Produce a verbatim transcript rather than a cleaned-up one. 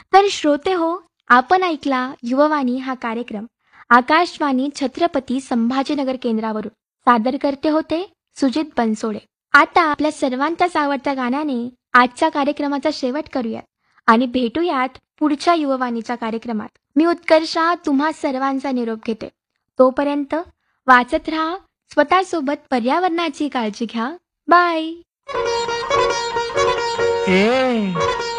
तर श्रोते हो, आपण ऐकला युववाणी हा कार्यक्रम आकाशवाणी छत्रपती संभाजीनगर केंद्रावरून. सादर करते होते सुजित बनसोडे. आता आपल्या सर्वांचाच आवडत्या गाण्याने आजच्या कार्यक्रमाचा शेवट करूयात आणि भेटूयात पुढच्या युववाणीच्या कार्यक्रमात. मी उत्कर्षा तुम्हा सर्वांचा निरोप घेते. तोपर्यंत वाचत राहा, स्वतःसोबत पर्यावरणाची काळजी घ्या. बाय. ए